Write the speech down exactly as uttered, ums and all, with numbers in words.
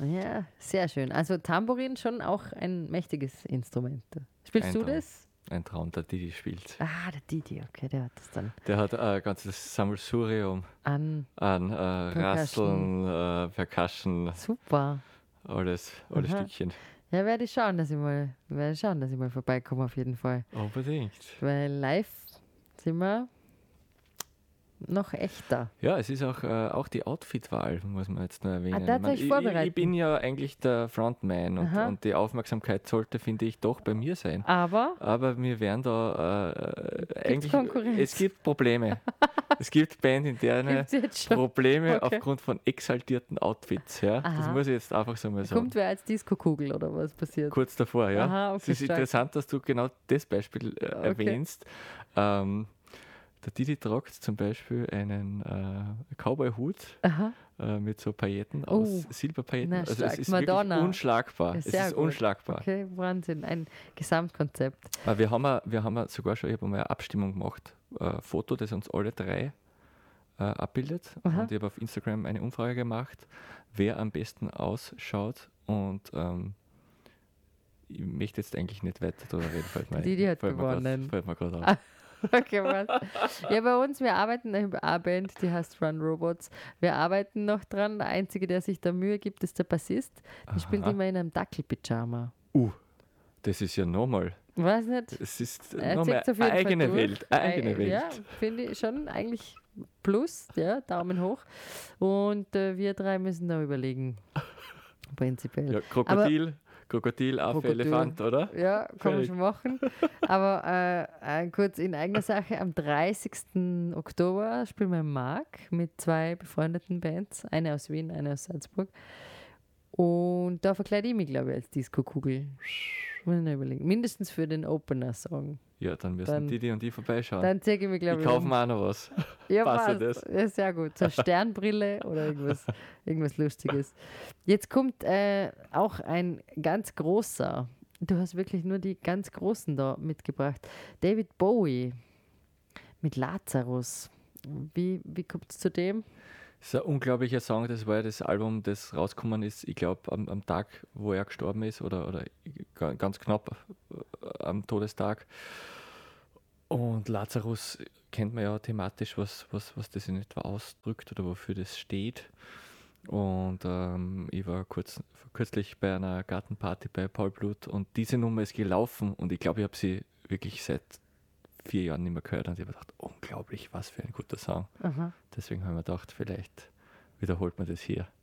Ja, sehr schön. Also Tambourin schon auch ein mächtiges Instrument. Spielst Ein du Traum. das? Ein Traum, der Didi spielt. Ah, der Didi, okay, der hat das dann Der hat ein ganzes Sammelsurium an. an äh, Rasseln, äh, Percussion, Super. alles, alle Aha. Stückchen. Ja, werde ich schauen, dass ich mal, werde ich schauen, dass ich mal vorbeikomme auf jeden Fall. Unbedingt. Weil live sind wir noch echter. Ja, es ist auch, äh, auch die Outfit-Wahl, muss man jetzt nur erwähnen. Ah, da hat Ich, mein, euch ich, vorbereitet. ich bin ja eigentlich der Frontman und, Aha. und die Aufmerksamkeit sollte, finde ich, doch bei mir sein. Aber Aber wir werden da äh, eigentlich. Konkurrenz? Es gibt Probleme. Es gibt Band interne Gibt's jetzt schon? Probleme Okay. aufgrund von exaltierten Outfits. Ja? Das Aha. muss ich jetzt einfach so mal sagen. kommt wer als Disco-Kugel oder was passiert? Kurz davor, ja. Aha, okay, es ist stark. interessant, dass du genau das Beispiel äh, Okay. erwähnst. Ähm, der Didi tragt zum Beispiel einen äh, Cowboy-Hut Aha. äh, mit so Pailletten Oh. aus Silberpailletten. Na, Also stark. es ist Madonna. wirklich unschlagbar. Ja, Es sehr ist gut. unschlagbar. Okay, Wahnsinn. Ein Gesamtkonzept. Aber wir haben, ja- wir haben ja sogar schon, ich habe mal eine Abstimmung gemacht, ein Foto, das uns alle drei äh, abbildet. Aha. Und ich habe auf Instagram eine Umfrage gemacht, wer am besten ausschaut. Und ähm, ich möchte jetzt eigentlich nicht weiter darüber reden. Fällt mir, Didi hat fällt mir grad- gewonnen. Fällt mir gerade auf. Ah. Okay, was? Ja, bei uns, wir arbeiten eine A-Band, die heißt Run Robots. Wir arbeiten noch dran. Der Einzige, der sich da Mühe gibt, ist der Bassist. Der spielt Aha. immer in einem Dackelpyjama. Uh, das ist ja nochmal. Weiß nicht. Es ist Er nochmal zieht's auf eine jeden Fall eigene durch. Welt. Eine eigene Ei- Welt. Ja, finde ich schon eigentlich plus, ja, Daumen hoch. Und äh, wir drei müssen da überlegen. Prinzipiell. Ja, Krokodil, Krokodil, Affe, Krokodil. Elefant, oder? Ja, kann man Völlig. schon machen. Aber äh, äh, kurz in eigener Sache, am dreißigsten Oktober spielen wir im Mark mit zwei befreundeten Bands, eine aus Wien, eine aus Salzburg. Und da verkleide ich mich, glaube ich, als Disco-Kugel. Muss ich noch überlegen. Mindestens für den Opener-Song. Ja, dann müssen Dann- Didi und ich vorbeischauen. Dann zeige ich mich, glaube ich ich, kaufe um. mir auch noch was. Ja, Passt dir passt. Ja, sehr gut. So eine Sternbrille oder irgendwas, irgendwas Lustiges. Jetzt kommt äh, auch ein ganz großer. Du hast wirklich nur die ganz Großen da mitgebracht. David Bowie mit Lazarus. Wie, wie kommt es zu dem? Das ist ein unglaublicher Song. Das war ja das Album, das rausgekommen ist, ich glaube, am, am Tag, wo er gestorben ist oder, oder ga- ganz knapp äh, am Todestag. Und Lazarus kennt man ja thematisch, was, was, was das in etwa ausdrückt oder wofür das steht. Und ähm, ich war kurz, kürzlich bei einer Gartenparty bei Paul Blut und diese Nummer ist gelaufen und ich glaube, ich habe sie wirklich seit vier Jahren nicht mehr gehört und ich habe gedacht, unglaublich, was für ein guter Song. Aha. Deswegen haben wir gedacht, vielleicht wiederholt man das hier.